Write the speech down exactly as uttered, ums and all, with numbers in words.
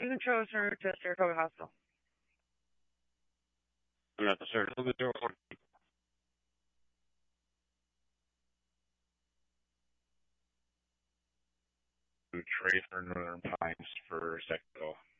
You can transfer her to Saratoga Hospital. I'm at the Saratoga zero one. Trade for Northern Pines for Sacramento.